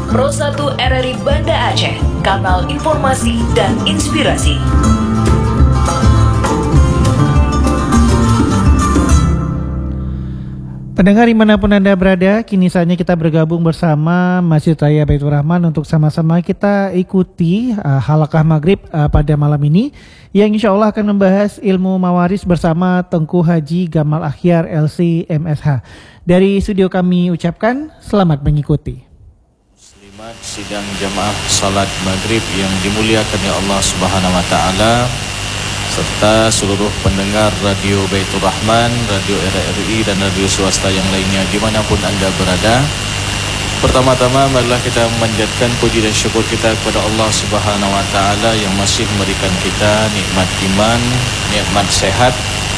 Pro 1 RRI Banda Aceh, kanal informasi dan inspirasi. Pendengar dimanapun Anda berada, kini saatnya kita bergabung bersama Masjid Raya Baitur Rahman untuk sama-sama kita ikuti halaqah maghrib pada malam ini yang insya Allah akan membahas ilmu mawaris bersama Tengku Haji Gamal Akhyar LC MSH. Dari studio kami ucapkan selamat mengikuti. Muslimat sidang jamaah salat maghrib yang dimuliakan ya Allah Subhanahu wa taala, serta seluruh pendengar Radio Baitur Rahman, Radio RRI dan radio swasta yang lainnya dimanapun Anda berada. Pertama-tama marilah kita memanjatkan puji dan syukur kita kepada Allah Subhanahu wa taala yang masih memberikan kita nikmat iman, nikmat sehat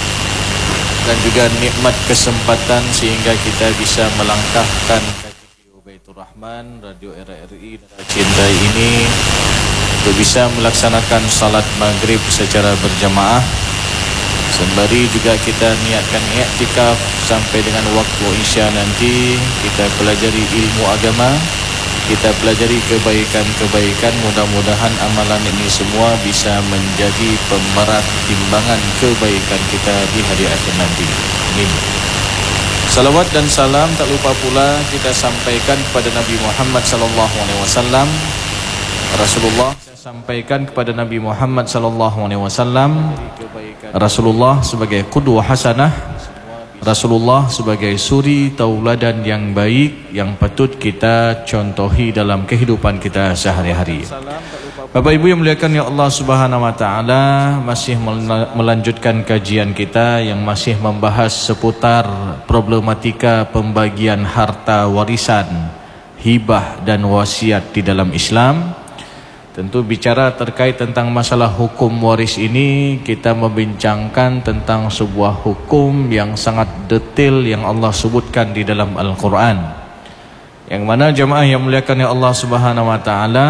dan juga nikmat kesempatan sehingga kita bisa melangkahkan Radio Baitur Rahman, Radio RRI dan cintai ini untuk bisa melaksanakan salat maghrib secara berjamaah. Sembari juga kita niatkan i'tikaf sampai dengan waktu isya nanti. Kita pelajari ilmu agama, kita pelajari kebaikan-kebaikan. Mudah-mudahan amalan ini semua bisa menjadi pemerat timbangan kebaikan kita di hari akhir nanti. Amin. Salawat dan salam tak lupa pula kita sampaikan kepada Nabi Muhammad SAW. Rasulullah sampaikan kepada Nabi Muhammad SAW, Rasulullah sebagai qudwah hasanah, Rasulullah sebagai suri tauladan yang baik yang patut kita contohi dalam kehidupan kita sehari-hari. Bapak Ibu yang muliakan ya Allah Subhanahu wa taala, masih melanjutkan kajian kita yang masih membahas seputar problematika pembagian harta warisan, hibah dan wasiat di dalam Islam. Tentu bicara terkait tentang masalah hukum waris ini, kita membincangkan tentang sebuah hukum yang sangat detail yang Allah sebutkan di dalam Al-Quran, yang mana jemaah yang muliakan ya Allah Subhanahu wa taala,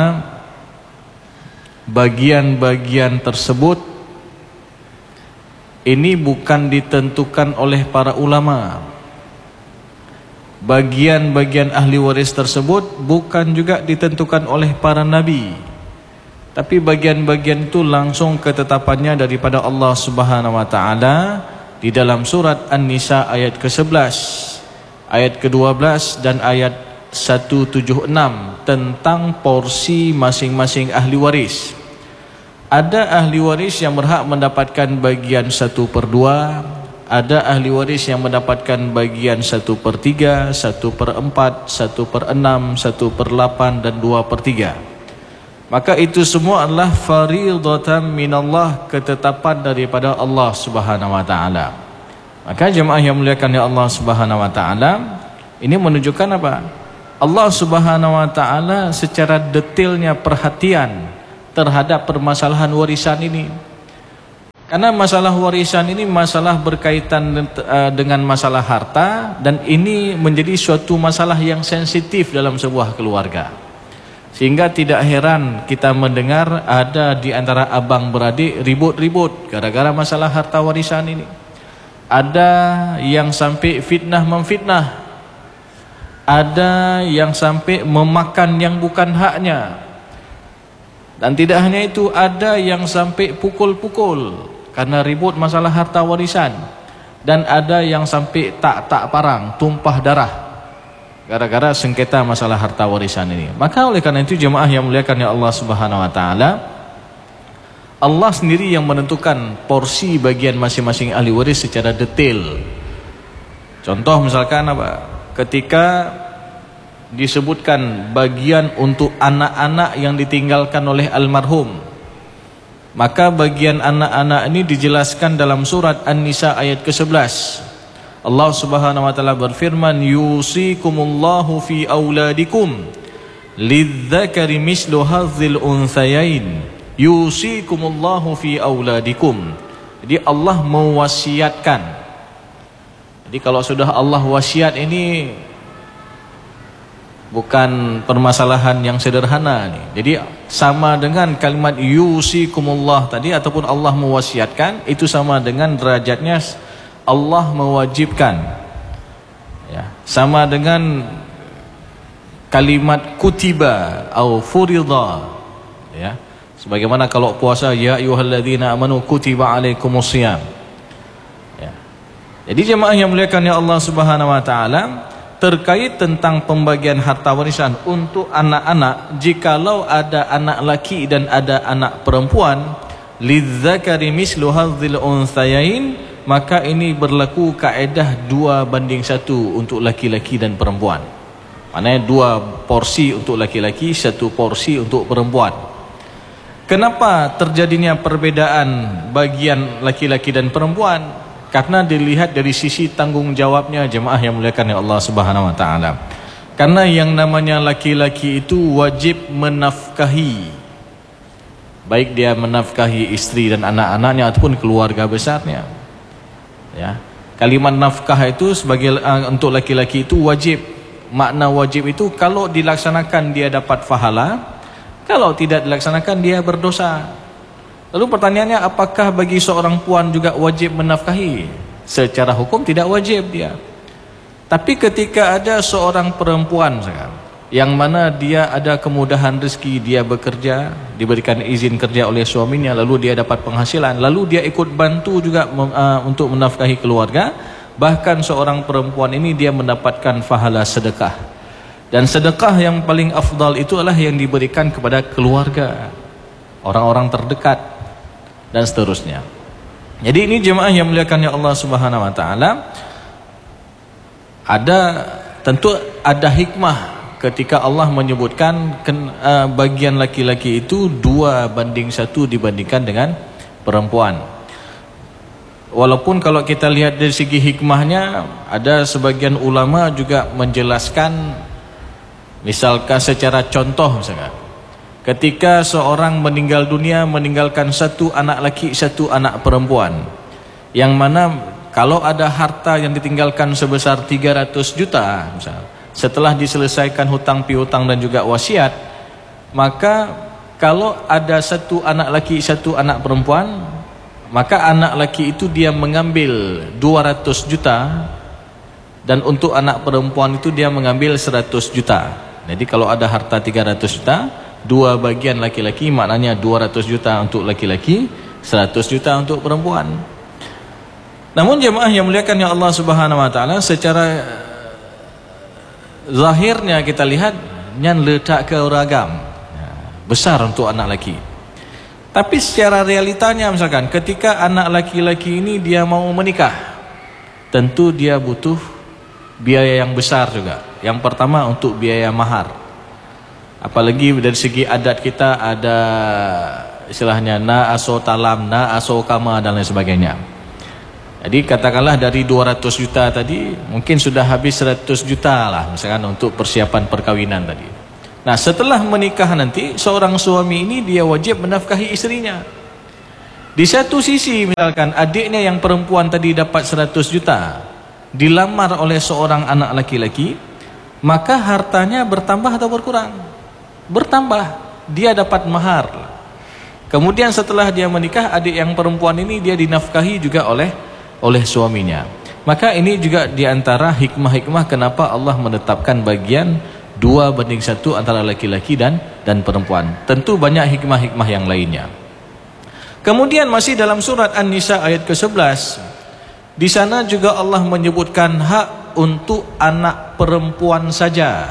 bagian-bagian tersebut ini bukan ditentukan oleh para ulama. Bagian-bagian ahli waris tersebut bukan juga ditentukan oleh para nabi, tapi bagian-bagian itu langsung ketetapannya daripada Allah Subhanahu wa taala di dalam surat An-Nisa ayat ke-11, ayat ke-12 dan ayat 176 tentang porsi masing-masing ahli waris. Ada ahli waris yang berhak mendapatkan bagian 1/2, ada ahli waris yang mendapatkan bagian 1/3, 1/4, 1/6, 1/8 dan 2/3. Maka itu semua adalah faridatan minallah, ketetapan daripada Allah Subhanahu wa taala. Maka jemaah yang muliakan ya Allah Subhanahu wa taala, ini menunjukkan apa? Allah Subhanahu wa taala secara detailnya perhatian terhadap permasalahan warisan ini. Karena masalah warisan ini masalah berkaitan dengan masalah harta, dan ini menjadi suatu masalah yang sensitif dalam sebuah keluarga. Sehingga tidak heran kita mendengar ada di antara abang beradik ribut-ribut gara-gara masalah harta warisan ini. Ada yang sampai fitnah memfitnah, ada yang sampai memakan yang bukan haknya, dan tidak hanya itu, ada yang sampai pukul-pukul karena ribut masalah harta warisan, dan ada yang sampai tak parang, tumpah darah gara-gara sengketa masalah harta warisan ini. Maka oleh karena itu jemaah yang muliakan ya Allah Subhanahu wa taala, Allah sendiri yang menentukan porsi bagian masing-masing ahli waris secara detail. Contoh misalkan apa? Ketika disebutkan bagian untuk anak-anak yang ditinggalkan oleh almarhum, maka bagian anak-anak ini dijelaskan dalam surat An-Nisa ayat ke-11. Allah Subhanahu wa taala berfirman, yusikumullahu fi auladikum lidzakari mislu hadzil unthayain. Yusikumullahu fi auladikum. Jadi Allah mewasiatkan. Jadi kalau sudah Allah wasiat ini bukan permasalahan yang sederhana nih. Jadi sama dengan kalimat yusikumullah tadi ataupun Allah mewasiatkan, itu sama dengan derajatnya Allah mewajibkan, ya, sama dengan kalimat kutiba atau furidha, ya. Sebagaimana kalau puasa, ya ayyuhalladzina amanu kutiba alaikumusiyam. Ya. Jadi jemaah yang muliakan ya Allah Subhanahu wa taala, terkait tentang pembagian harta warisan untuk anak-anak, jikalau ada anak laki dan ada anak perempuan, lidzakari mislu hadzil unthayain, maka ini berlaku kaedah 2:1 untuk laki-laki dan perempuan. Maknanya 2 porsi untuk laki-laki, 1 porsi untuk perempuan. Kenapa terjadinya perbedaan bagian laki-laki dan perempuan? Karena dilihat dari sisi tanggung jawabnya jemaah yang muliakan ya Allah Subhanahu wa taala. Karena yang namanya laki-laki itu wajib menafkahi, baik dia menafkahi istri dan anak-anaknya ataupun keluarga besarnya. Ya. Kalimat nafkah itu sebagai untuk laki-laki itu wajib. Makna wajib itu kalau dilaksanakan dia dapat pahala, kalau tidak dilaksanakan dia berdosa. Lalu pertanyaannya, apakah bagi seorang puan juga wajib menafkahi? Secara hukum tidak wajib dia. Tapi ketika ada seorang perempuan sekarang, yang mana dia ada kemudahan rezeki, dia bekerja, diberikan izin kerja oleh suaminya, lalu dia dapat penghasilan, lalu dia ikut bantu juga untuk menafkahi keluarga, bahkan seorang perempuan ini dia mendapatkan pahala sedekah. Dan sedekah yang paling afdal itu adalah yang diberikan kepada keluarga, orang-orang terdekat, dan seterusnya. Jadi ini jemaah yang muliakannya Allah Subhanahu wa taala, tentu ada hikmah ketika Allah menyebutkan bagian laki-laki itu 2:1 dibandingkan dengan perempuan. Walaupun kalau kita lihat dari segi hikmahnya, ada sebagian ulama juga menjelaskan, misalkan secara contoh misalkan, ketika seorang meninggal dunia meninggalkan 1 anak laki, 1 anak perempuan, yang mana kalau ada harta yang ditinggalkan sebesar 300 juta misalnya, setelah diselesaikan hutang piutang dan juga wasiat, maka kalau ada 1 anak laki, 1 anak perempuan, maka anak laki itu dia mengambil 200 juta, dan untuk anak perempuan itu dia mengambil 100 juta. Jadi kalau ada harta 300 juta, 2 bagian laki-laki, maknanya 200 juta untuk laki-laki, 100 juta untuk perempuan. Namun jemaah yang muliakan ya Allah Subhanahu wa taala, secara zahirnya kita lihat nyan letak ke ragam, besar untuk anak laki. Tapi secara realitanya misalkan ketika anak laki-laki ini dia mau menikah, tentu dia butuh biaya yang besar juga. Yang pertama untuk biaya mahar. Apalagi dari segi adat kita ada istilahnya na aso talam, na aso kama dan lain sebagainya. Jadi katakanlah dari 200 juta tadi mungkin sudah habis 100 juta lah misalkan untuk persiapan perkawinan tadi. Nah, setelah menikah nanti seorang suami ini dia wajib menafkahi istrinya. Di satu sisi misalkan adiknya yang perempuan tadi dapat 100 juta, dilamar oleh seorang anak laki-laki, maka hartanya bertambah atau berkurang? Bertambah. Dia dapat mahar. Kemudian setelah dia menikah, adik yang perempuan ini dia dinafkahi juga oleh suaminya. Maka ini juga diantara hikmah-hikmah kenapa Allah menetapkan bagian 2:1 antara laki-laki dan perempuan. Tentu banyak hikmah-hikmah yang lainnya. Kemudian masih dalam surat An-Nisa ayat ke-11, di sana juga Allah menyebutkan hak untuk anak perempuan saja.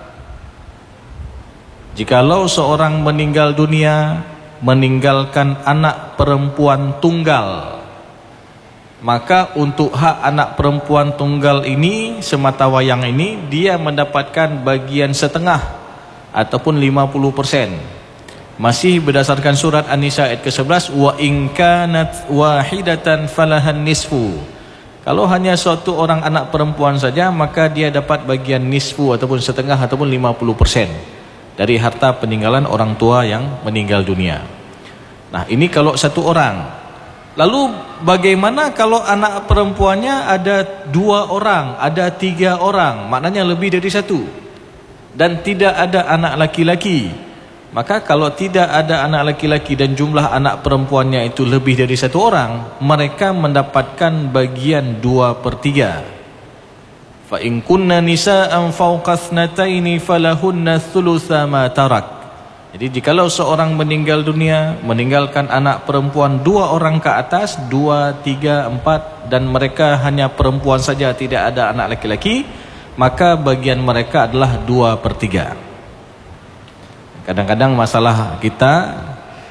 Jikalau seorang meninggal dunia meninggalkan anak perempuan tunggal, maka untuk hak anak perempuan tunggal ini semata wayang ini dia mendapatkan bagian setengah ataupun 50%. Masih berdasarkan surat An-Nisa ayat ke-11, wa in kanat wahidatan falahan nisfu. Kalau hanya suatu orang anak perempuan saja, maka dia dapat bagian nisfu ataupun setengah ataupun 50% dari harta peninggalan orang tua yang meninggal dunia. Nah, ini kalau satu orang. Lalu bagaimana kalau anak perempuannya ada 2 orang, ada 3 orang, maknanya lebih dari 1, dan tidak ada anak laki-laki? Maka kalau tidak ada anak laki-laki dan jumlah anak perempuannya itu lebih dari 1 orang, mereka mendapatkan bagian 2/3. fa in kunna nisaan fawqa thnataini falahunna thulutsa ma tarak. Jadi jikalau seorang meninggal dunia meninggalkan anak perempuan 2 orang ke atas, 2, 3, 4 dan mereka hanya perempuan saja, tidak ada anak laki-laki, maka bagian mereka adalah 2/3. Kadang-kadang masalah kita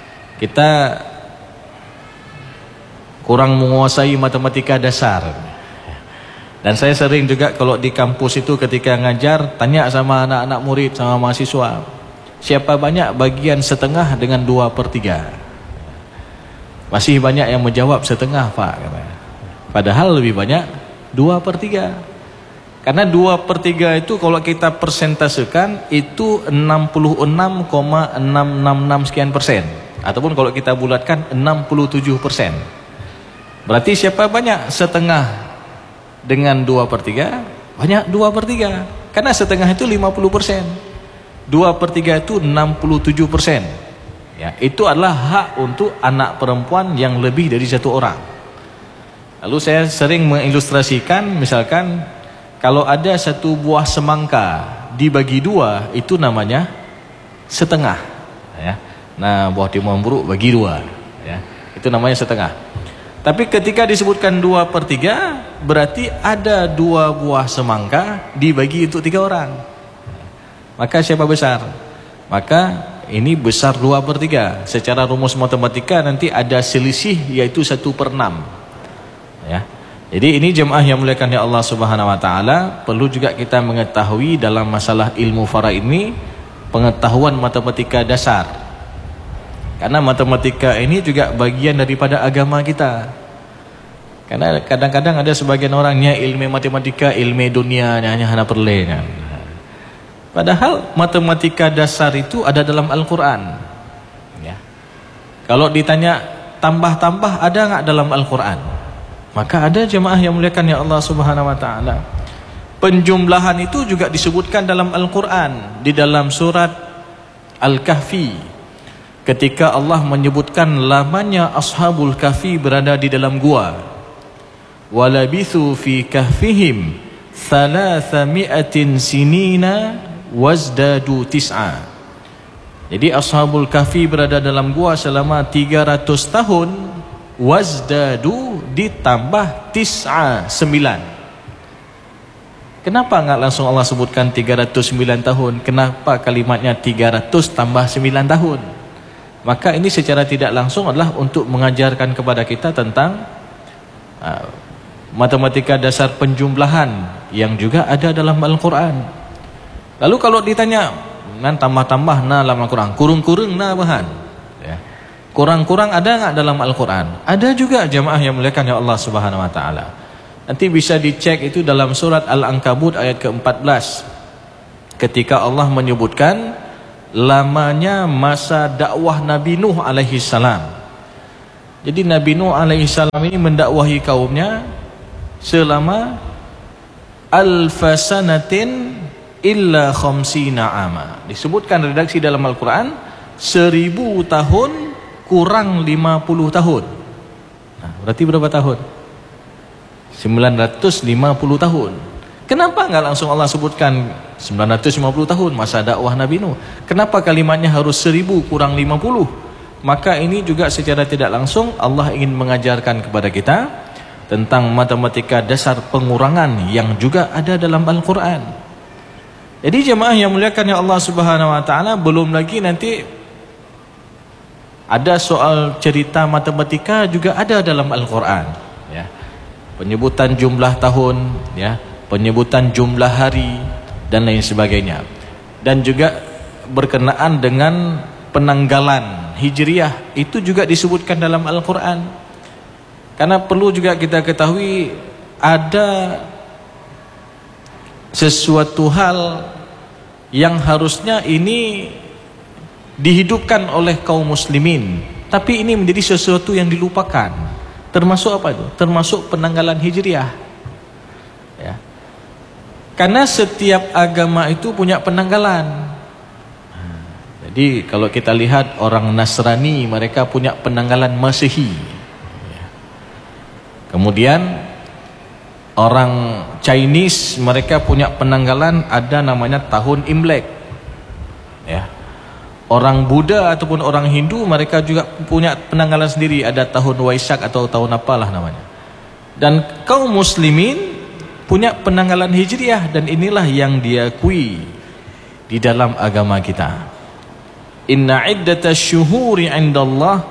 kurang menguasai matematika dasar. Dan saya sering juga kalau di kampus itu ketika ngajar tanya sama anak-anak murid, sama mahasiswa, siapa banyak bagian setengah dengan 2/3? Masih banyak yang menjawab setengah, Pak. Padahal lebih banyak 2/3. Karena 2/3 itu kalau kita persentasekan itu 66,666 sekian persen. Ataupun kalau kita bulatkan 67%. Berarti siapa banyak setengah dengan 2/3? Banyak 2/3. Karena setengah itu 50%. 2/3 itu 67%. Ya, itu adalah hak untuk anak perempuan yang lebih dari 1 orang. Lalu saya sering mengilustrasikan, misalkan kalau ada 1 buah semangka dibagi 2, itu namanya setengah. Ya. Nah, buah timun buruk bagi 2, ya, itu namanya setengah. Tapi ketika disebutkan 2/3, berarti ada 2 buah semangka dibagi untuk 3 orang. Maka siapa besar? Maka ini besar 2/3. Secara rumus matematika nanti ada selisih, yaitu 1/6. Ya. Jadi ini jemaah yang muliakan ya Allah Subhanahu wa taala, perlu juga kita mengetahui dalam masalah ilmu faraid ini pengetahuan matematika dasar. Karena matematika ini juga bagian daripada agama kita. Karena kadang-kadang ada sebagian orangnya ilmu matematika, ilmu dunia hanya perlenan. Padahal matematika dasar itu ada dalam Al-Quran. Ya. Kalau ditanya tambah-tambah ada nggak dalam Al-Quran? Maka ada jemaah yang muliakan ya Allah Subhanahu wa taala. Penjumlahan itu juga disebutkan dalam Al-Quran di dalam surat Al-Kahfi. Ketika Allah menyebutkan lamanya Ashabul Kahfi berada di dalam gua. Walabithu fi kahfihim 300 sinina wazdadu tis'a. Jadi Ashabul Kahfi berada dalam gua selama 300 tahun, wazdadu ditambah tis'a 9. Kenapa enggak langsung Allah sebutkan 309 tahun? Kenapa kalimatnya 300 tambah 9 tahun? Maka ini secara tidak langsung adalah untuk mengajarkan kepada kita tentang matematika dasar penjumlahan yang juga ada dalam Al-Quran. Lalu kalau ditanya, nan tambah-tambah na dalam Al-Quran, kurung-kurung na bahan, ya. Kurang-kurang ada nggak dalam Al-Quran? Ada juga jemaah yang muliakan ya Allah Subhanahu wa taala. Nanti bisa dicek itu dalam surat Al-Ankabut ayat ke-14. Ketika Allah menyebutkan lamanya masa dakwah Nabi Nuh alaihi salam. Jadi Nabi Nuh alaihi salam ini mendakwahi kaumnya selama alfasanatin illa khamsina ama. Disebutkan redaksi dalam Al-Quran 1000 tahun kurang 50 tahun. Nah, berarti berapa tahun? 950 tahun. Kenapa enggak langsung Allah sebutkan 950 tahun masa dakwah Nabi Nuh? Kenapa kalimatnya harus 1000 kurang 50? Maka ini juga secara tidak langsung Allah ingin mengajarkan kepada kita tentang matematika dasar pengurangan yang juga ada dalam Al-Quran. Jadi jemaah yang muliakan ya Allah Subhanahu wa taala, belum lagi nanti ada soal cerita matematika juga ada dalam Al-Quran, ya. Penyebutan jumlah tahun, ya, penyebutan jumlah hari dan lain sebagainya. Dan juga berkenaan dengan penanggalan Hijriah itu juga disebutkan dalam Al-Quran. Karena perlu juga kita ketahui ada sesuatu hal yang harusnya ini dihidupkan oleh kaum muslimin, tapi ini menjadi sesuatu yang dilupakan. Termasuk apa itu? Termasuk penanggalan Hijriah, ya. Karena setiap agama itu punya penanggalan. Jadi kalau kita lihat orang Nasrani, mereka punya penanggalan Masehi. Kemudian Orang Chinese mereka punya penanggalan ada namanya tahun Imlek. Ya. Orang Buddha ataupun orang Hindu mereka juga punya penanggalan sendiri, ada tahun Waisak atau tahun apalah namanya. Dan kaum muslimin punya penanggalan Hijriah, dan inilah yang diakui di dalam agama kita. Inna iddatash syuhuri 'indallah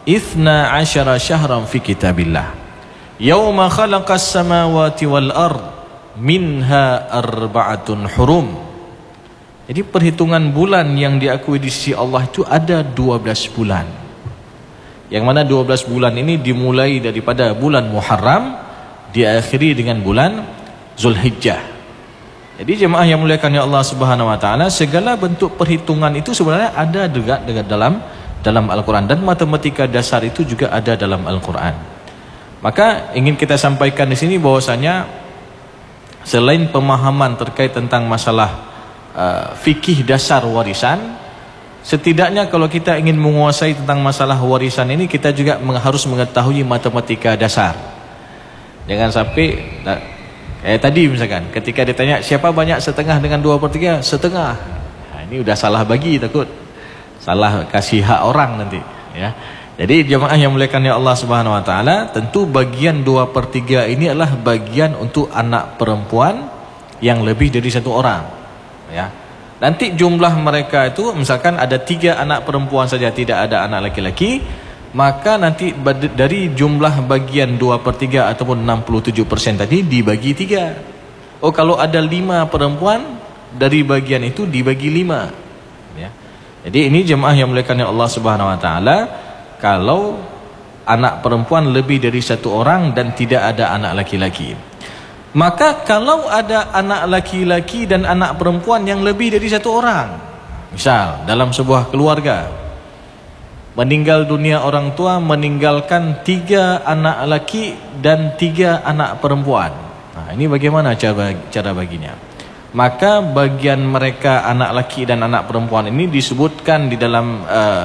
12 syahran fi kitabillah. Yauma khalaqas samawati wal ard minha arba'atun hurum. Jadi perhitungan bulan yang diakui di sisi Allah itu ada 12 bulan. Yang mana 12 bulan ini dimulai daripada bulan Muharram, diakhiri dengan bulan Zulhijjah. Jadi jemaah yang muliakan ya Allah Subhanahu wa taala, segala bentuk perhitungan itu sebenarnya ada juga dalam Al-Qur'an, dan matematika dasar itu juga ada dalam Al-Qur'an. Maka ingin kita sampaikan di sini bahwasanya selain pemahaman terkait tentang masalah fikih dasar warisan, setidaknya kalau kita ingin menguasai tentang masalah warisan ini, kita juga harus mengetahui matematika dasar. Jangan sampai tadi misalkan ketika ditanya siapa banyak setengah dengan 2/3, setengah. Nah, ini udah salah bagi, takut salah kasih hak orang nanti, ya. Jadi jemaah yang muliakan ya Allah Subhanahu wa taala, tentu bagian 2/3 ini adalah bagian untuk anak perempuan yang lebih dari satu orang, ya. Nanti jumlah mereka itu misalkan ada 3 anak perempuan saja, tidak ada anak laki-laki, maka nanti dari jumlah bagian 2/3 ataupun 67% tadi dibagi 3. Oh, kalau ada 5 perempuan, dari bagian itu dibagi 5, ya. Jadi ini jemaah yang muliakan ya Allah Subhanahu wa taala, kalau anak perempuan lebih dari satu orang dan tidak ada anak laki-laki. Maka kalau ada anak laki-laki dan anak perempuan yang lebih dari satu orang, misal dalam sebuah keluarga, meninggal dunia orang tua meninggalkan 3 anak laki dan 3 anak perempuan. Nah, ini bagaimana cara baginya? Maka bagian mereka anak laki dan anak perempuan ini disebutkan di dalam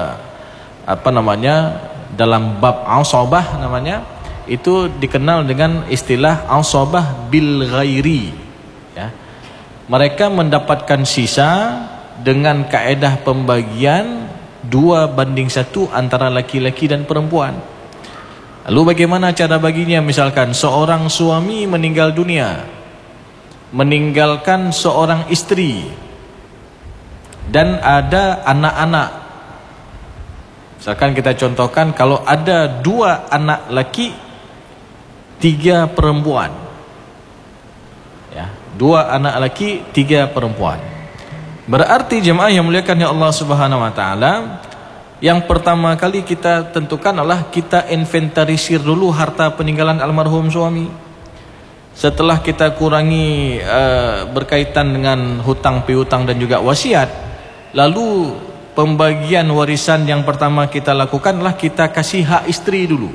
dalam bab asabah namanya, itu dikenal dengan istilah asabah bil ghairi, ya. Mereka mendapatkan sisa dengan kaedah pembagian 2/1 antara laki-laki dan perempuan. Lalu bagaimana cara baginya? Misalkan seorang suami meninggal dunia, meninggalkan seorang istri dan ada anak-anak. Misalkan kita contohkan, kalau ada 2 anak laki, 3 perempuan, ya, 2 anak laki, 3 perempuan. Berarti jemaah yang muliakan ya Allah Subhanahu wa taala, yang pertama kali kita tentukan adalah kita inventarisir dulu harta peninggalan almarhum suami. Setelah kita kurangi berkaitan dengan hutang piutang dan juga wasiat, lalu pembagian warisan yang pertama kita lakukan adalah kita kasih hak istri dulu.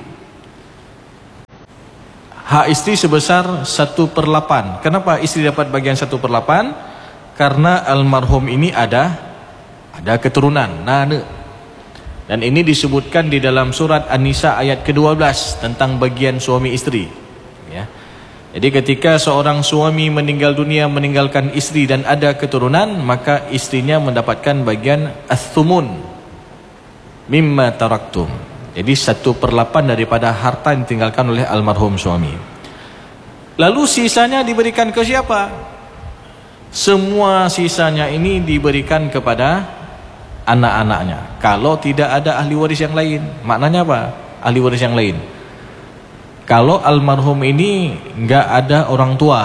Hak istri sebesar 1/8. Kenapa istri dapat bagian 1/8? Karena almarhum ini ada keturunan, nane. Dan ini disebutkan di dalam surat An-Nisa ayat ke-12 tentang bagian suami istri, ya. Jadi ketika seorang suami meninggal dunia meninggalkan istri dan ada keturunan, maka istrinya mendapatkan bagian ats-tsumun mimma taraktum. Jadi 1/8 daripada harta yang ditinggalkan oleh almarhum suami. Lalu sisanya diberikan ke siapa? Semua sisanya ini diberikan kepada anak-anaknya. Kalau tidak ada ahli waris yang lain. Maknanya apa? Ahli waris yang lain. Kalau almarhum ini nggak ada orang tua,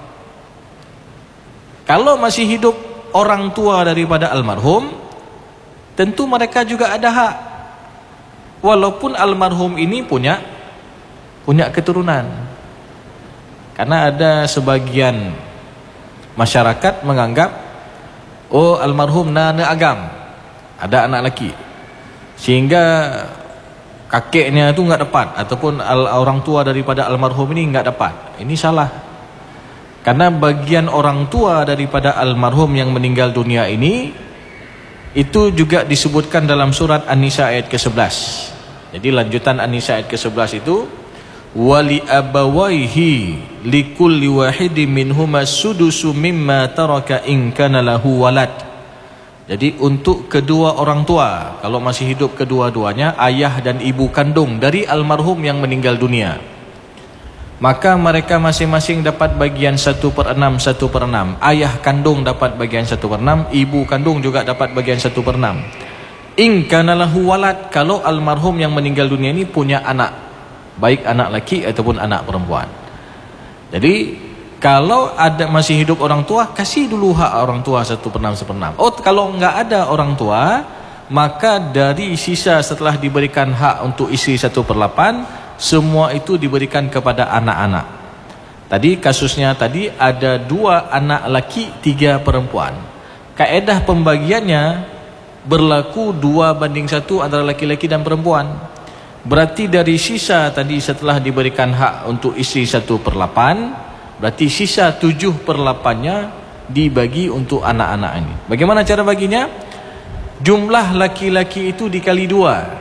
kalau masih hidup orang tua daripada almarhum, tentu mereka juga ada hak. Walaupun almarhum ini punya keturunan. Karena ada sebagian masyarakat menganggap, oh almarhum nana agam, ada anak laki, sehingga kakeknya itu nggak dapat, ataupun orang tua daripada almarhum ini nggak dapat. Ini salah. Karena bagian orang tua daripada almarhum yang meninggal dunia ini itu juga disebutkan dalam surat An-Nisa ayat ke-11. Jadi lanjutan An-Nisa ayat ke-11 itu, wali abawaihi likulli wahidin minhuma sudusu mimma taraka in kana lahu walad. Jadi untuk kedua orang tua, kalau masih hidup kedua-duanya, ayah dan ibu kandung dari almarhum yang meninggal dunia, maka mereka masing-masing dapat bagian 1/6, 1/6. Ayah kandung dapat bagian 1/6, ibu kandung juga dapat bagian 1/6. In kana lahu walad, kalau almarhum yang meninggal dunia ini punya anak, baik anak laki ataupun anak perempuan. Jadi kalau ada masih hidup orang tua, kasih dulu hak orang tua 1/6, 1/6. Oh, kalau enggak ada orang tua, maka dari sisa setelah diberikan hak untuk isteri 1/8, semua itu diberikan kepada anak-anak. Tadi kasusnya tadi ada 2 anak laki, 3 perempuan. Kaedah pembagiannya berlaku 2:1 antara laki-laki dan perempuan. Berarti dari sisa tadi setelah diberikan hak untuk isteri 1/8, berarti sisa 7/8-nya dibagi untuk anak-anak ini. Bagaimana cara baginya? Jumlah laki-laki itu dikali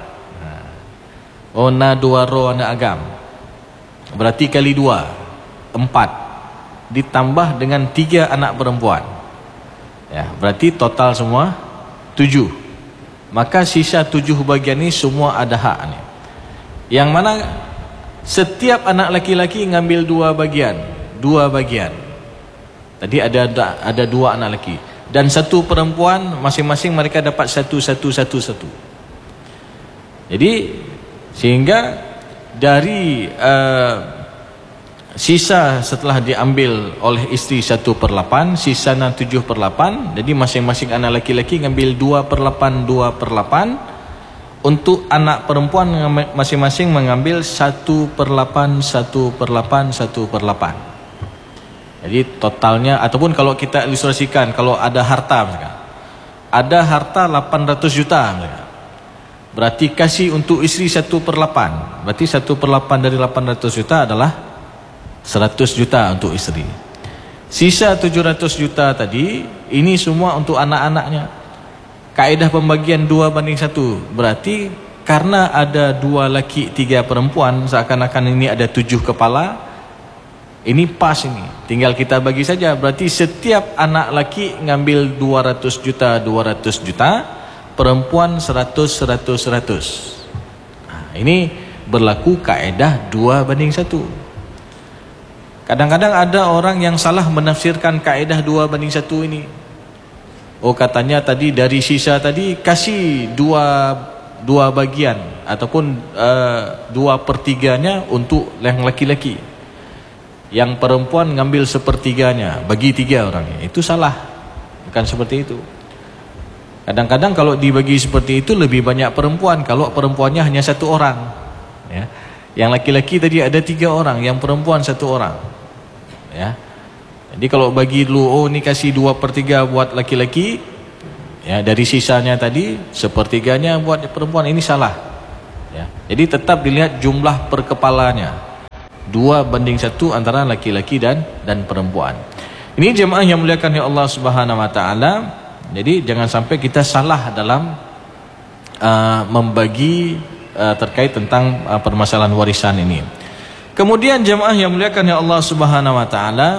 2. Ona 2 ro anak agam, berarti kali 2, 4, ditambah dengan 3 anak perempuan, ya, berarti total semua 7. Maka sisa 7 bagian ini semua ada hak nih. Yang mana setiap anak laki-laki ngambil 2 bagian. Tadi ada 2 anak laki dan 1 perempuan, masing-masing mereka dapat 1. Jadi sehingga dari sisa setelah diambil oleh isteri 1/8, sisanya 7/8. Jadi masing-masing anak laki-laki ngambil 2/8. Untuk anak perempuan masing-masing mengambil 1/8. Jadi totalnya, ataupun kalau kita ilustrasikan, kalau ada harta misalkan, ada harta 800 juta misalkan, berarti kasih untuk isteri 1/8. Berarti 1/8 dari 800 juta adalah 100 juta untuk isteri. Sisa 700 juta tadi, ini semua untuk anak-anaknya. Kaedah pembagian 2:1. Berarti karena ada 2 laki 3 perempuan, seakan-akan ini ada 7 kepala. Ini pas ini. Tinggal kita bagi saja. Berarti setiap anak laki ngambil 200 juta, perempuan 100. Nah, ini berlaku kaedah 2:1. Kadang-kadang ada orang yang salah menafsirkan kaedah 2:1 ini. Oh, katanya tadi dari sisa tadi kasih dua bagian ataupun 2/3-nya untuk yang laki-laki, yang perempuan ngambil 1/3-nya, bagi 3 orangnya. Itu salah, bukan seperti itu. Kadang-kadang kalau dibagi seperti itu lebih banyak perempuan, kalau perempuannya hanya 1 orang, ya. Yang laki-laki tadi ada 3 orang, yang perempuan 1 orang, ya. Jadi kalau bagi dulu, oh ini kasih 2/3 buat laki-laki, ya, dari sisanya tadi 1/3-nya buat perempuan, ini salah, ya. Jadi tetap dilihat jumlah per kepalanya, 2:1 antara laki-laki dan perempuan. Ini jemaah yang muliakan ya Allah Subhanahu wa taala. Jadi jangan sampai kita salah dalam membagi terkait tentang permasalahan warisan ini. Kemudian jemaah yang muliakan ya Allah Subhanahu wa taala,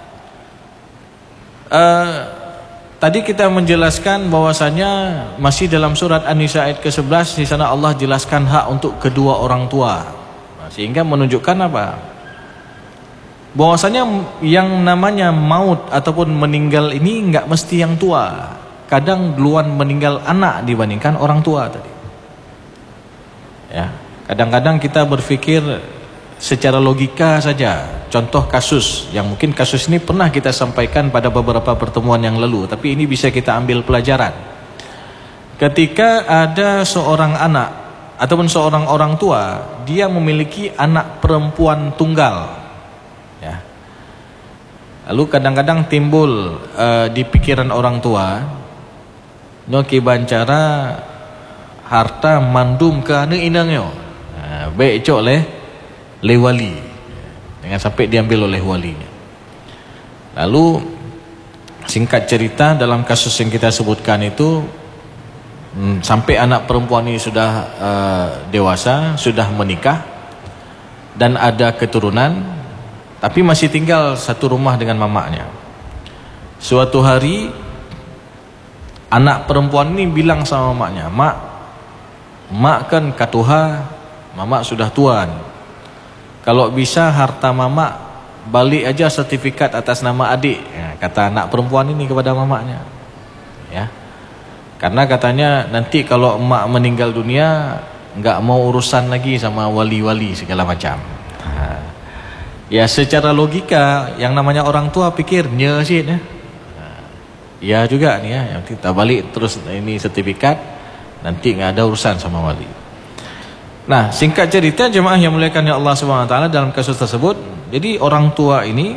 tadi kita menjelaskan bahwasanya masih dalam surat An-Nisa ayat ke-11, di sana Allah jelaskan hak untuk kedua orang tua. Sehingga menunjukkan apa? Bahwasanya yang namanya maut ataupun meninggal ini enggak mesti yang tua. Kadang duluan meninggal anak dibandingkan orang tua tadi. Ya, kadang-kadang kita berpikir secara logika saja. Contoh kasus yang mungkin kasus ini pernah kita sampaikan pada beberapa pertemuan yang lalu, tapi ini bisa kita ambil pelajaran. Ketika ada seorang anak ataupun seorang orang tua, dia memiliki anak perempuan tunggal, ya. Lalu kadang-kadang timbul di pikiran orang tua, no kibancara harta mandum ke anu inangyo, baik cok le wali, jangan sampai diambil oleh walinya. Lalu singkat cerita, dalam kasus yang kita sebutkan itu, sampai anak perempuan ini sudah dewasa, sudah menikah dan ada keturunan, tapi masih tinggal satu rumah dengan mamaknya. Suatu hari anak perempuan ini bilang sama mamaknya, mak kan katuha, mamak sudah tuan. Kalau bisa harta mamak balik aja sertifikat atas nama adik, ya, kata anak perempuan ini kepada mamaknya. Ya, karena katanya nanti kalau emak meninggal dunia nggak mau urusan lagi sama wali-wali segala macam. Ya secara logika yang namanya orang tua pikirnya sih ya. Ya juga nih ya, yang kita balik terus ini sertifikat, nanti nggak ada urusan sama wali. Nah, singkat cerita jemaah yang muliakan ya Allah Subhanahu wa taala, dalam kasus tersebut, jadi orang tua ini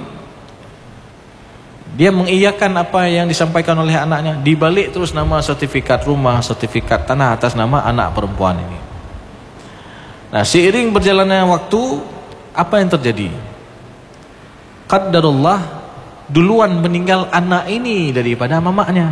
dia mengiyakan apa yang disampaikan oleh anaknya, dibalik terus nama sertifikat rumah, sertifikat tanah atas nama anak perempuan ini. Nah, seiring berjalannya waktu, apa yang terjadi? Qaddarullah, duluan meninggal anak ini daripada mamaknya.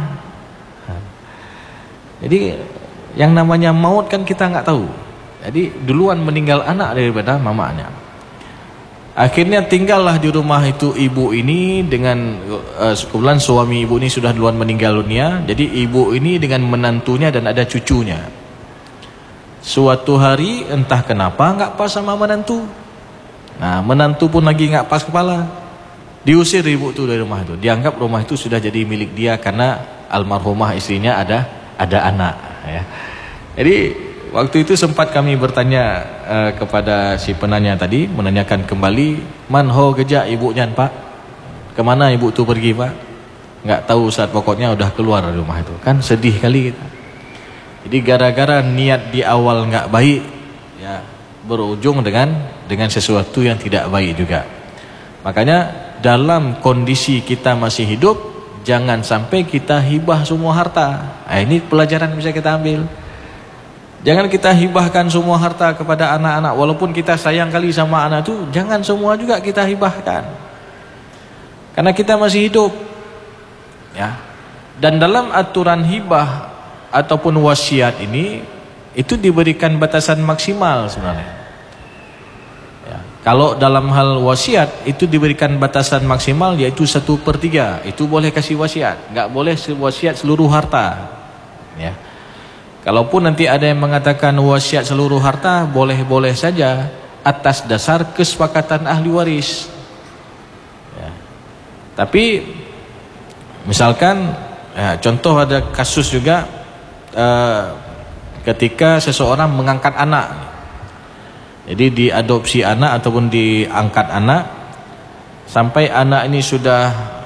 Jadi yang namanya maut kan kita nggak tahu. Jadi duluan meninggal anak daripada mamaknya. Akhirnya tinggallah di rumah itu ibu ini dengan kebetulan suami ibu ini sudah duluan meninggal dunia. Jadi ibu ini dengan menantunya dan ada cucunya. Suatu hari entah kenapa nggak pas sama menantu. Nah, menantu pun lagi nggak pas kepala. Diusir ibu itu dari rumah itu. Dianggap rumah itu sudah jadi milik dia karena almarhumah istrinya ada anak. Ya. Jadi waktu itu sempat kami bertanya kepada si penanya tadi, menanyakan kembali, manho gejak ibunya pak, kemana ibu itu pergi pak? Nggak tahu saat pokoknya udah keluar dari rumah itu. Kan sedih kali kita. Jadi gara-gara niat di awal nggak baik, ya berujung dengan sesuatu yang tidak baik juga. Makanya dalam kondisi kita masih hidup, jangan sampai kita hibah semua harta. Nah, ini pelajaran yang bisa kita ambil. Jangan kita hibahkan semua harta kepada anak-anak. Walaupun kita sayang kali sama anak itu, jangan semua juga kita hibahkan. Karena kita masih hidup. Ya. Dan dalam aturan hibah ataupun wasiat ini, itu diberikan batasan maksimal sebenarnya. Kalau dalam hal wasiat itu diberikan batasan maksimal yaitu 1/3. Itu boleh kasih wasiat, nggak boleh wasiat seluruh harta. Ya. Kalaupun nanti ada yang mengatakan wasiat seluruh harta, boleh-boleh saja atas dasar kesepakatan ahli waris. Ya. Tapi misalkan, ya, contoh ada kasus juga ketika seseorang mengangkat anak. Jadi diadopsi anak ataupun diangkat anak, sampai anak ini sudah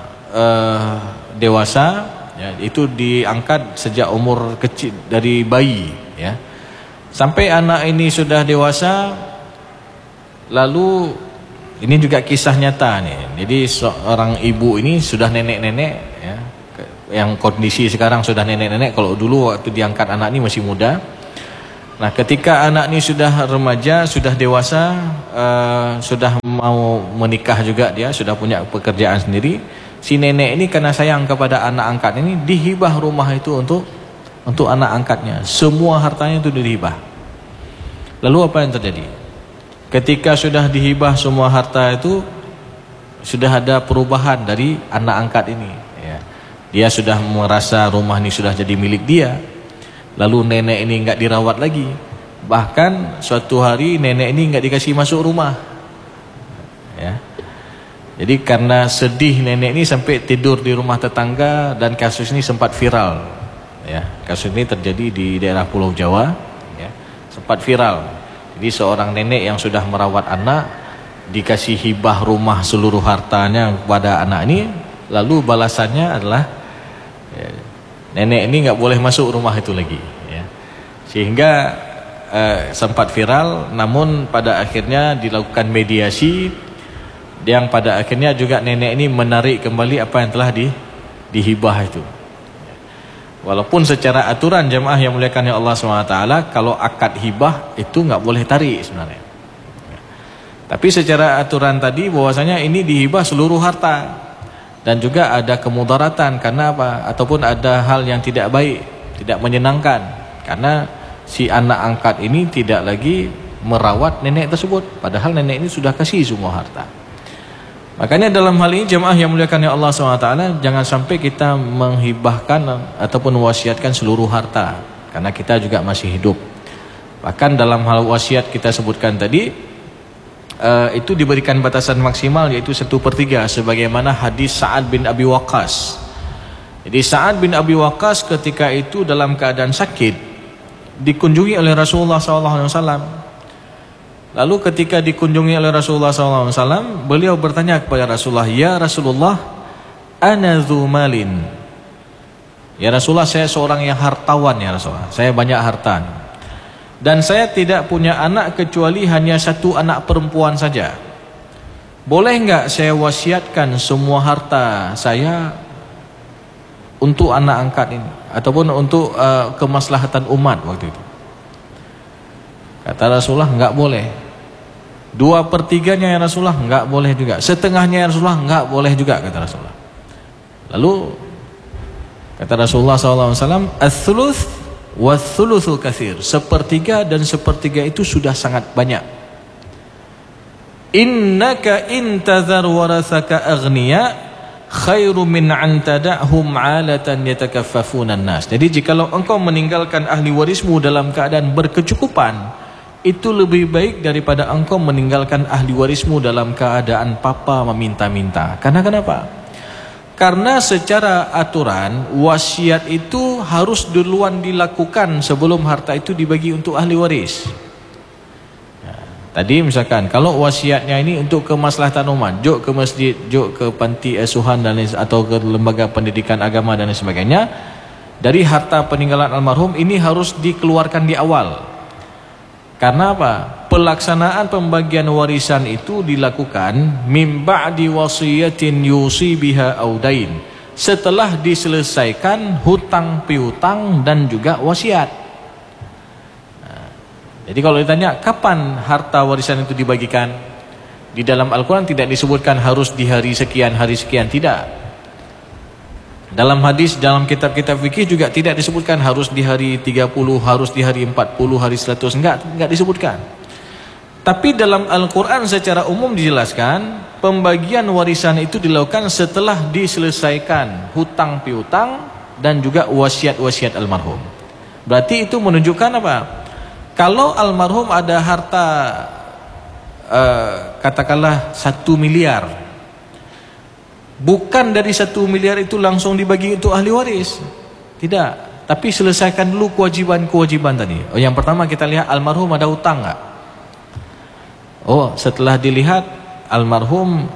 dewasa, ya, itu diangkat sejak umur kecil dari bayi, ya. Sampai anak ini sudah dewasa, lalu ini juga kisah nyata nih. Jadi seorang ibu ini sudah nenek-nenek, ya, yang kondisi sekarang sudah nenek-nenek. Kalau dulu waktu diangkat anak ini masih muda. Nah, ketika anak ini sudah remaja, sudah dewasa, sudah mau menikah juga, dia sudah punya pekerjaan sendiri. Si nenek ini karena sayang kepada anak angkat ini, dihibah rumah itu untuk anak angkatnya. Semua hartanya itu dihibah. Lalu apa yang terjadi? Ketika sudah dihibah semua harta itu, sudah ada perubahan dari anak angkat ini. Ya. Dia sudah merasa rumah ini sudah jadi milik dia. Lalu nenek ini nggak dirawat lagi. Bahkan suatu hari nenek ini nggak dikasih masuk rumah. Ya. Jadi karena sedih nenek ini sampai tidur di rumah tetangga, dan kasus ini sempat viral. Ya, kasus ini terjadi di daerah Pulau Jawa. Ya, sempat viral. Jadi seorang nenek yang sudah merawat anak dikasih hibah rumah seluruh hartanya kepada anak ini, lalu balasannya adalah ya, nenek ini nggak boleh masuk rumah itu lagi, ya. Sehingga sempat viral, namun pada akhirnya dilakukan mediasi, yang pada akhirnya juga nenek ini menarik kembali apa yang telah dihibah itu. Walaupun secara aturan jemaah yang muliakan Allah SWT, kalau akad hibah itu nggak boleh tarik sebenarnya. Tapi secara aturan tadi bahwasanya ini dihibah seluruh harta. Dan juga ada kemudaratan karena apa? Ataupun ada hal yang tidak baik, tidak menyenangkan, karena si anak angkat ini tidak lagi merawat nenek tersebut, padahal nenek ini sudah kasih semua harta. Makanya dalam hal ini jemaah yang muliakan ya Allah SWT, jangan sampai kita menghibahkan ataupun wasiatkan seluruh harta, karena kita juga masih hidup. Bahkan dalam hal wasiat kita sebutkan tadi, itu diberikan batasan maksimal yaitu 1/3, sebagaimana hadis Sa'ad bin Abi Waqqas. Jadi Sa'ad bin Abi Waqqas ketika itu dalam keadaan sakit dikunjungi oleh Rasulullah SAW. Lalu ketika dikunjungi oleh Rasulullah SAW, beliau bertanya kepada Rasulullah, "Ya Rasulullah, ana dzu malin." Ya Rasulullah, saya seorang yang hartawan ya Rasulullah. Saya banyak harta. Dan saya tidak punya anak kecuali hanya satu anak perempuan saja. Boleh enggak saya wasiatkan semua harta saya untuk anak angkat ini, ataupun untuk kemaslahatan umat waktu itu? Kata Rasulullah, enggak boleh. 2/3-nya ya Rasulullah, enggak boleh juga. Setengahnya ya Rasulullah, enggak boleh juga, kata Rasulullah. Lalu kata Rasulullah SAW, "Ats-tsuluts was-tsulutsu katsir." 1/3 dan 1/3 itu sudah sangat banyak. "Innaka intazar warasaka aghniya khairu min an tada'hum 'alatan yatakaffafuna an-nas." Jadi jikalau engkau meninggalkan ahli warismu dalam keadaan berkecukupan, itu lebih baik daripada engkau meninggalkan ahli warismu dalam keadaan papa meminta-minta. Karena kenapa? Karena secara aturan wasiat itu harus duluan dilakukan sebelum harta itu dibagi untuk ahli waris. Tadi misalkan kalau wasiatnya ini untuk kemaslahatan umat, juk ke masjid, juk ke panti asuhan dan atau ke lembaga pendidikan agama dan sebagainya, dari harta peninggalan almarhum ini harus dikeluarkan di awal. Karena apa? Pelaksanaan pembagian warisan itu dilakukan mim ba'di wasiyatin yusi biha audain, setelah diselesaikan hutang piutang dan juga wasiat. Jadi kalau ditanya kapan harta warisan itu dibagikan, di dalam Al-Quran tidak disebutkan harus di hari sekian, tidak. Dalam hadis, dalam kitab-kitab fikih juga tidak disebutkan harus di hari 30, harus di hari 40, hari 100, enggak disebutkan. Tapi dalam Al-Quran secara umum dijelaskan pembagian warisan itu dilakukan setelah diselesaikan hutang piutang dan juga wasiat-wasiat almarhum. Berarti itu menunjukkan apa? Kalau almarhum ada harta katakanlah 1 miliar, bukan dari 1 miliar itu langsung dibagi untuk ahli waris. Tidak. Tapi selesaikan dulu kewajiban-kewajiban tadi. Yang pertama kita lihat almarhum ada hutang enggak? Setelah dilihat almarhum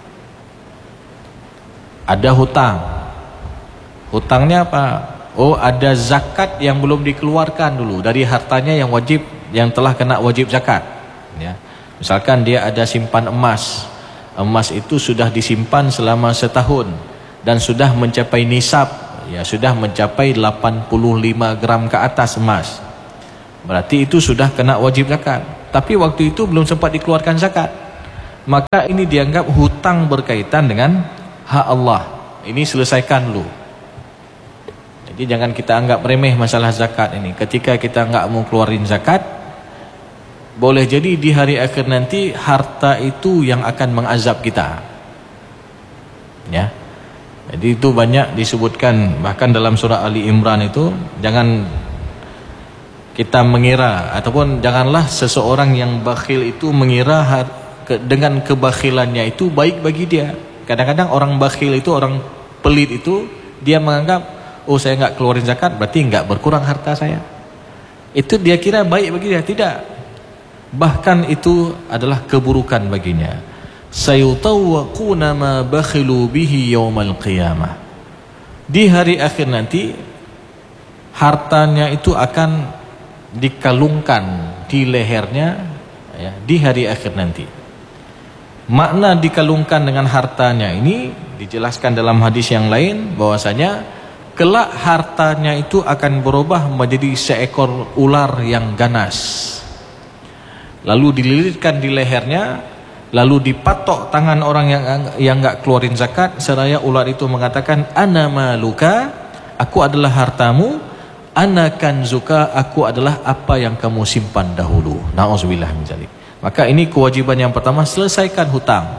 ada hutang. Hutangnya apa? Ada zakat yang belum dikeluarkan dulu dari hartanya yang wajib, yang telah kena wajib zakat. Ya. Misalkan dia ada simpan emas. Emas itu sudah disimpan selama setahun dan sudah mencapai nisab, ya sudah mencapai 85 gram ke atas emas. Berarti itu sudah kena wajib zakat. Tapi waktu itu belum sempat dikeluarkan zakat. Maka ini dianggap hutang berkaitan dengan hak Allah. Ini selesaikan dulu. Jadi jangan kita anggap remeh masalah zakat ini. Ketika kita enggak mau keluarin zakat, boleh jadi di hari akhir nanti harta itu yang akan mengazab kita. Ya. Jadi itu banyak disebutkan bahkan dalam surah Ali Imran itu, jangan kita mengira ataupun janganlah seseorang yang bakhil itu mengira dengan kebakhilannya itu baik bagi dia. Kadang-kadang orang bakhil itu, orang pelit itu, dia menganggap saya enggak keluarin zakat berarti enggak berkurang harta saya. Itu dia kira baik bagi dia, tidak. Bahkan itu adalah keburukan baginya. Sayutawwaquna ma bakhilu bihi yaumal qiyamah. Di hari akhir nanti hartanya itu akan dikalungkan di lehernya, ya, di hari akhir nanti. Makna dikalungkan dengan hartanya ini dijelaskan dalam hadis yang lain bahwasanya kelak hartanya itu akan berubah menjadi seekor ular yang ganas. Lalu dililitkan di lehernya, lalu dipatok tangan orang yang enggak keluarin zakat, seraya ular itu mengatakan, "Ana maluka," aku adalah hartamu, "ana kanzuka," aku adalah apa yang kamu simpan dahulu. Nauzubillah min dzalik. Maka ini kewajiban yang pertama, selesaikan hutang.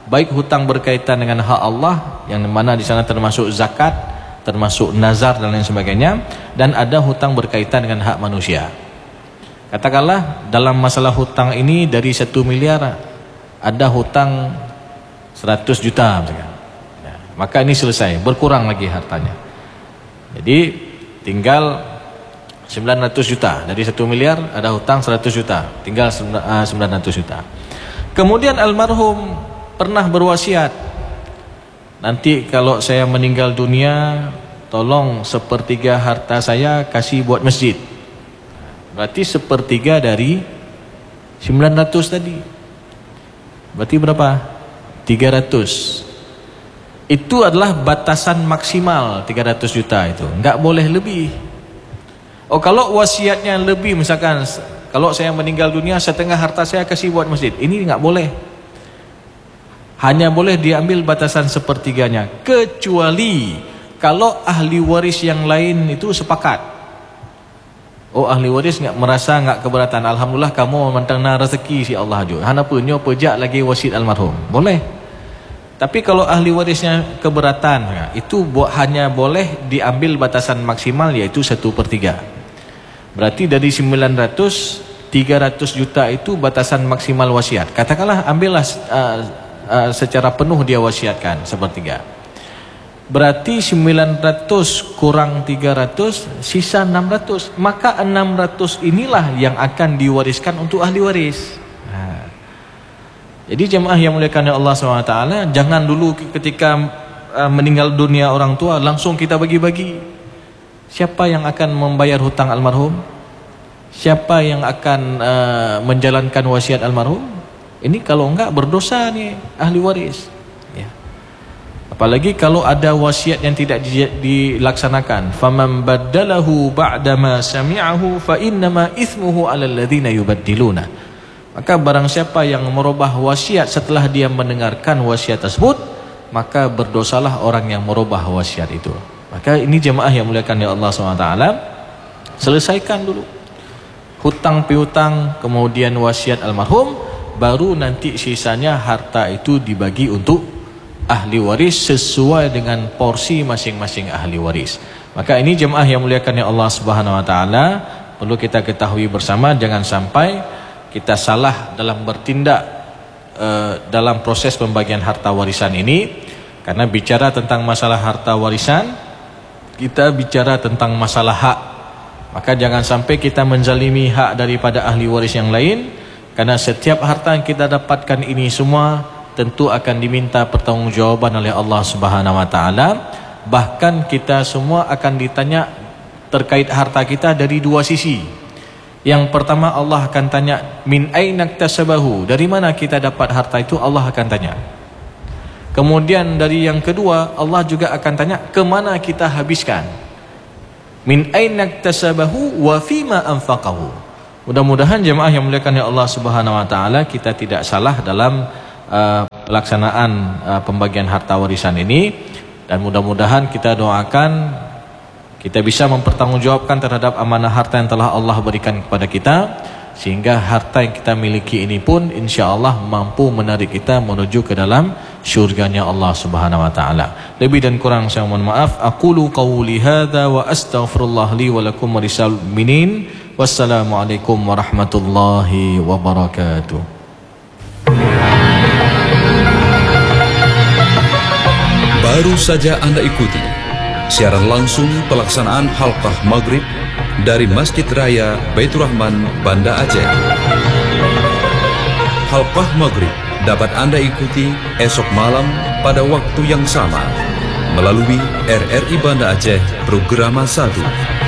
baik hutang berkaitan dengan hak Allah, yang mana di sana termasuk zakat, termasuk nazar dan lain sebagainya, dan ada hutang berkaitan dengan hak manusia. Katakanlah dalam masalah hutang ini dari 1 miliar ada hutang 100 juta misalkan. Ya, maka ini selesai, berkurang lagi hartanya. Jadi tinggal 900 juta. Dari 1 miliar ada hutang 100 juta, tinggal 900 juta. Kemudian almarhum pernah berwasiat, nanti kalau saya meninggal dunia, tolong 1/3 harta saya kasih buat masjid. Berarti 1/3 dari 900 tadi. Berarti berapa? 300. Itu adalah batasan maksimal 300 juta itu. Enggak boleh lebih. Oh, kalau wasiatnya lebih, misalkan kalau saya meninggal dunia 1/2 harta saya kasih buat masjid, ini enggak boleh. Hanya boleh diambil batasan 1/3-nya, kecuali kalau ahli waris yang lain itu sepakat. Oh, ahli waris merasa enggak keberatan, alhamdulillah kamu memantangna rezeki si Allah jo. Hana punyo pejak lagi wasiat almarhum. Boleh. Tapi kalau ahli warisnya keberatan, itu hanya boleh diambil batasan maksimal, yaitu 1/3. Berarti dari 900, 300 juta itu batasan maksimal wasiat. Katakanlah ambillah secara penuh dia wasiatkan 1/3. Berarti 900 kurang 300, sisa 600. Maka 600 inilah yang akan diwariskan untuk ahli waris. Jadi jemaah yang muliakan Allah SWT, jangan dulu ketika meninggal dunia orang tua langsung kita bagi-bagi. Siapa yang akan membayar hutang almarhum? Siapa yang akan menjalankan wasiat almarhum? Ini kalau enggak berdosa nih ahli waris. Ya. Apalagi kalau ada wasiat yang tidak dilaksanakan. Faman baddalahu ba'dama sami'ahu fa innama itsmuhu 'alal ladzina yubaddiluna. Maka barang siapa yang merubah wasiat setelah dia mendengarkan wasiat tersebut, maka berdosalah orang yang merubah wasiat itu. Maka ini jemaah yang muliakan ya Allah SWT, selesaikan dulu hutang piutang, kemudian wasiat almarhum, baru nanti sisanya harta itu dibagi untuk ahli waris sesuai dengan porsi masing-masing ahli waris. Maka ini jemaah yang muliakan ya Allah Subhanahu wa taala, perlu kita ketahui bersama, jangan sampai kita salah dalam bertindak dalam proses pembagian harta warisan ini. Karena bicara tentang masalah harta warisan, kita bicara tentang masalah hak. Maka jangan sampai kita menzalimi hak daripada ahli waris yang lain. Karena setiap harta yang kita dapatkan ini semua tentu akan diminta pertanggungjawaban oleh Allah Subhanahu wa taala. Bahkan kita semua akan ditanya terkait harta kita dari dua sisi. Yang pertama, Allah akan tanya min aina iktasabahu, dari mana kita dapat harta itu, Allah akan tanya. Kemudian dari yang kedua, Allah juga akan tanya kemana kita habiskan. Min aina iktasabahu wa fima anfaqahu. Mudah-mudahan jemaah yang muliakan Allah Subhanahu wa taala, kita tidak salah dalam pelaksanaan pembagian harta warisan ini, dan mudah-mudahan kita doakan kita bisa mempertanggungjawabkan terhadap amanah harta yang telah Allah berikan kepada kita, sehingga harta yang kita miliki ini pun insya-Allah mampu menarik kita menuju ke dalam syurganya Allah Subhanahu wa taala. Lebih dan kurang saya mohon maaf. Aqulu qawli hadza wa astaghfirullah li wa lakum wa lisal mu'minin. Wassalamualaikum warahmatullahi wabarakatuh. Baru saja Anda ikuti siaran langsung pelaksanaan halqah maghrib dari Masjid Raya Baitur Rahman, Banda Aceh. Halqah maghrib dapat Anda ikuti esok malam pada waktu yang sama melalui RRI Banda Aceh Programa 1.